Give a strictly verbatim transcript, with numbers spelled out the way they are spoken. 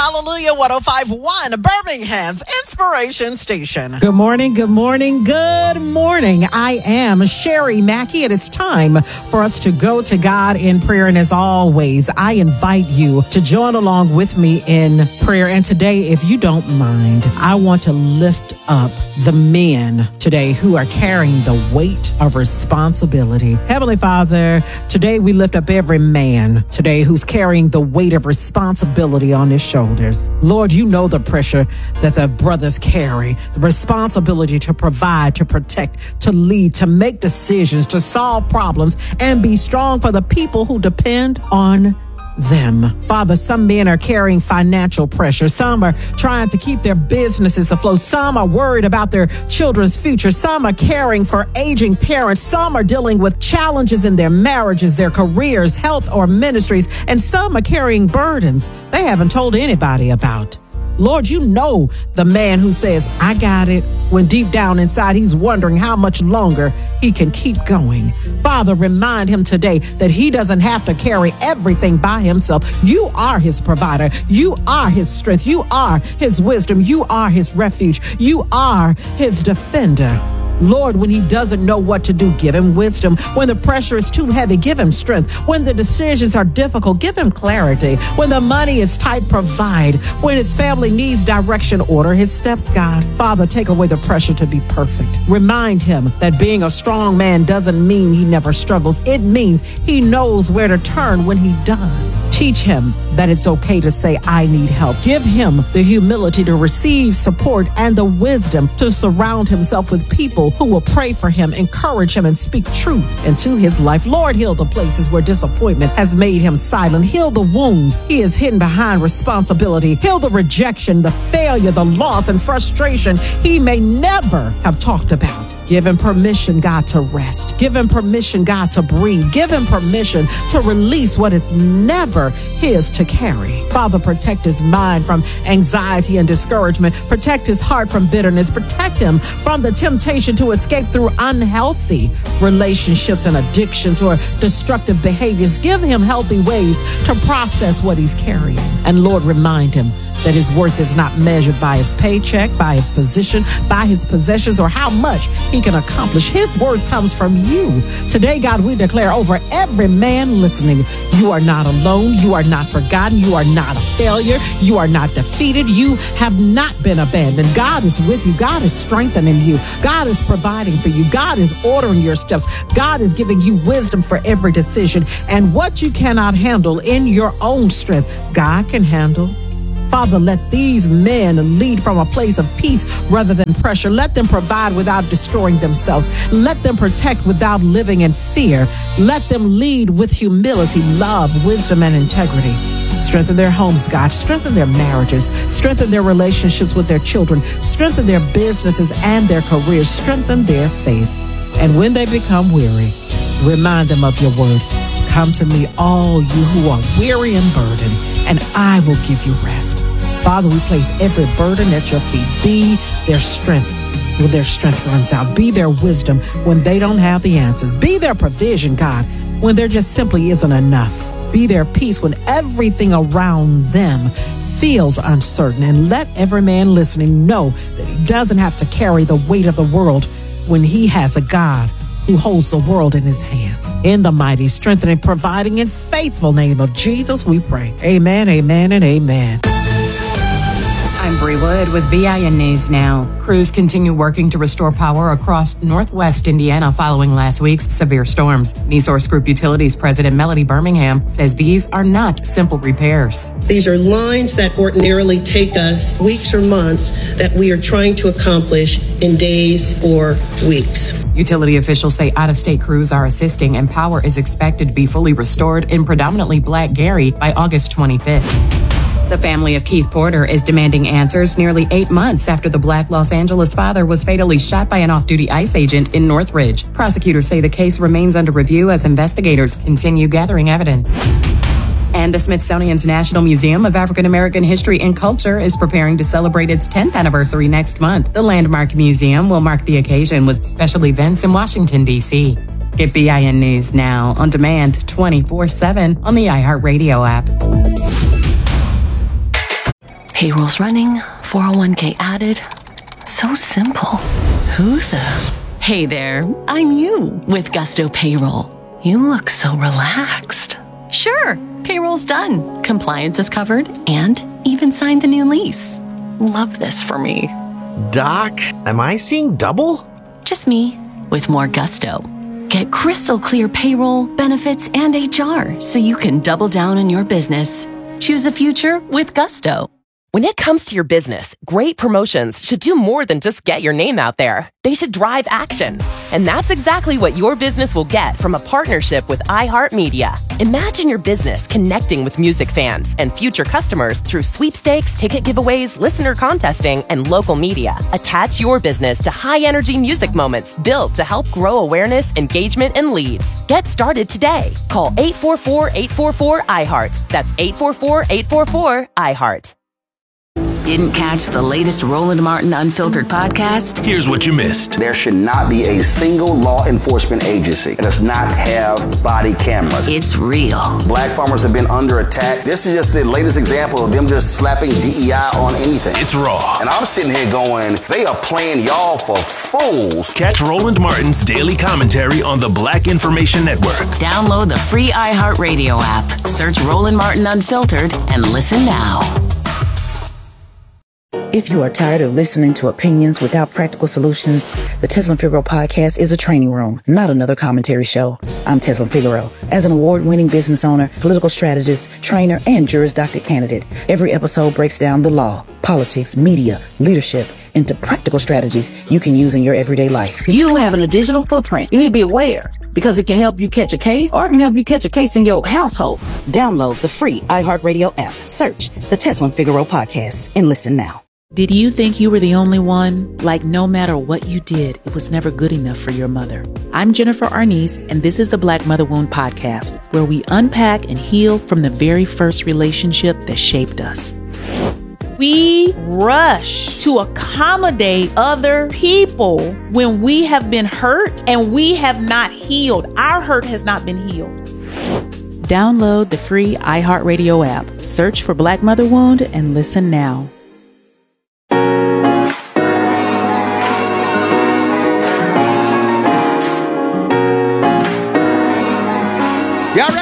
Hallelujah one oh five point one, Birmingham's Inspiration Station. Good morning, good morning, good morning. I am Sherry Mackey, and it's time for us to go to God in prayer. And as always, I invite you to join along with me in prayer. And today, if you don't mind, I want to lift up the men today who are carrying the weight of responsibility. Heavenly Father, today we lift up every man today who's carrying the weight of responsibility on his shoulders. Lord, you know the pressure that the brothers carry, the responsibility to provide, to protect, to lead, to make decisions, to solve problems, and be strong for the people who depend on them. Father, some men are carrying financial pressure. Some are trying to keep their businesses afloat. Some are worried about their children's future. Some are caring for aging parents. Some are dealing with challenges in their marriages, their careers, health, or ministries. And some are carrying burdens they haven't told anybody about. Lord, you know the man who says, I got it, when deep down inside he's wondering how much longer he can keep going. Father, remind him today that he doesn't have to carry everything by himself. You are his provider. You are his strength. You are his wisdom. You are his refuge. You are his defender. Lord, when he doesn't know what to do, give him wisdom. When the pressure is too heavy, give him strength. When the decisions are difficult, give him clarity. When the money is tight, provide. When his family needs direction, order his steps, God. Father, take away the pressure to be perfect. Remind him that being a strong man doesn't mean he never struggles. It means he knows where to turn when he does. Teach him that it's okay to say, I need help. Give him the humility to receive support and the wisdom to surround himself with people who will pray for him, encourage him, and speak truth into his life. Lord, heal the places where disappointment has made him silent. Heal the wounds he is hidden behind responsibility. Heal the rejection, the failure, the loss, and frustration he may never have talked about. Give him permission, God, to rest. Give him permission, God, to breathe. Give him permission to release what is never his to carry. Father, protect his mind from anxiety and discouragement. Protect his heart from bitterness. Protect him from the temptation to escape through unhealthy relationships and addictions or destructive behaviors. Give him healthy ways to process what he's carrying. And Lord, remind him that his worth is not measured by his paycheck, by his position, by his possessions, or how much he can accomplish. His worth comes from you. Today, God, we declare over every man listening, you are not alone. You are not forgotten. You are not a failure. You are not defeated. You have not been abandoned. God is with you. God is strengthening you. God is providing for you. God is ordering your steps. God is giving you wisdom for every decision. And what you cannot handle in your own strength, God can handle. Father, let these men lead from a place of peace rather than pressure. Let them provide without destroying themselves. Let them protect without living in fear. Let them lead with humility, love, wisdom, and integrity. Strengthen their homes, God. Strengthen their marriages. Strengthen their relationships with their children. Strengthen their businesses and their careers. Strengthen their faith. And when they become weary, remind them of your word. Come to me, all you who are weary and burdened, and I will give you rest. Father, we place every burden at your feet. Be their strength when their strength runs out. Be their wisdom when they don't have the answers. Be their provision, God, when there just simply isn't enough. Be their peace when everything around them feels uncertain. And let every man listening know that he doesn't have to carry the weight of the world when he has a God who holds the world in his hands. In the mighty, strengthening, providing, and faithful name of Jesus, we pray. Amen, amen, and amen. I'm Bree Wood with B I N News Now. Crews continue working to restore power across northwest Indiana following last week's severe storms. NeSource Group Utilities President Melody Birmingham says these are not simple repairs. These are lines that ordinarily take us weeks or months that we are trying to accomplish in days or weeks. Utility officials say out-of-state crews are assisting, and power is expected to be fully restored in predominantly Black Gary by August twenty-fifth. The family of Keith Porter is demanding answers nearly eight months after the Black Los Angeles father was fatally shot by an off-duty ICE agent in Northridge. Prosecutors say the case remains under review as investigators continue gathering evidence. And the Smithsonian's National Museum of African American History and Culture is preparing to celebrate its tenth anniversary next month. The landmark museum will mark the occasion with special events in Washington, D C Get B I N News now on demand twenty-four seven on the iHeartRadio app. Payroll's running, four oh one k added. So simple. Who the... Hey there, I'm you with Gusto Payroll. You look so relaxed. Sure, payroll's done. Compliance is covered and even signed the new lease. Love this for me. Doc, am I seeing double? Just me with more gusto. Get crystal clear payroll, benefits, and H R so you can double down on your business. Choose a future with Gusto. When it comes to your business, great promotions should do more than just get your name out there. They should drive action. And that's exactly what your business will get from a partnership with iHeartMedia. Imagine your business connecting with music fans and future customers through sweepstakes, ticket giveaways, listener contesting, and local media. Attach your business to high-energy music moments built to help grow awareness, engagement, and leads. Get started today. Call eight four four, eight four four, I heart. That's eight four four, eight four four, I heart. Didn't catch the latest Roland Martin Unfiltered podcast? Here's what you missed. There should not be a single law enforcement agency that does not have body cameras. It's real. Black farmers have been under attack. This is just the latest example of them just slapping D E I on anything. It's raw. And I'm sitting here going, they are playing y'all for fools. Catch Roland Martin's daily commentary on the Black Information Network. Download the free iHeartRadio app. Search Roland Martin Unfiltered and listen now. If you are tired of listening to opinions without practical solutions, the Teslin Figaro podcast is a training room, not another commentary show. I'm Teslin Figaro. As an award-winning business owner, political strategist, trainer, and Juris Doctor candidate, every episode breaks down the law, politics, media, leadership, into practical strategies you can use in your everyday life. You having a digital footprint. You need to be aware because it can help you catch a case or it can help you catch a case in your household. Download the free iHeartRadio app. Search the Teslin Figaro podcast and listen now. Did you think you were the only one? Like no matter what you did, it was never good enough for your mother. I'm Jennifer Arnice, and this is the Black Mother Wound Podcast, where we unpack and heal from the very first relationship that shaped us. We rush to accommodate other people when we have been hurt and we have not healed. Our hurt has not been healed. Download the free iHeartRadio app. Search for Black Mother Wound and listen now. Y'all ready?